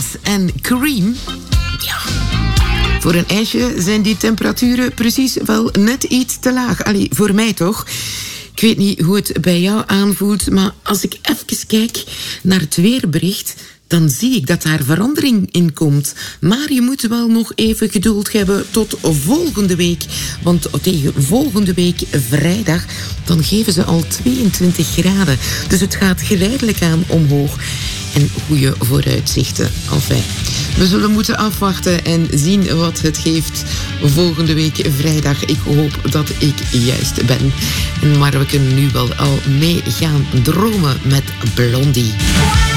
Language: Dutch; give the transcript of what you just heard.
Williams en Cream. Ja. Voor een ijsje zijn die temperaturen precies wel net iets te laag. Allee, voor mij toch. Ik weet niet hoe het bij jou aanvoelt, maar als ik even kijk naar het weerbericht, dan zie ik dat daar verandering in komt. Maar je moet wel nog even geduld hebben tot volgende week. Want tegen volgende week vrijdag, dan geven ze al 22 graden. Dus het gaat geleidelijk aan omhoog. En goede vooruitzichten. Enfin, we zullen moeten afwachten en zien wat het geeft volgende week vrijdag. Ik hoop dat ik juist ben. Maar we kunnen nu wel al mee gaan dromen met Blondie.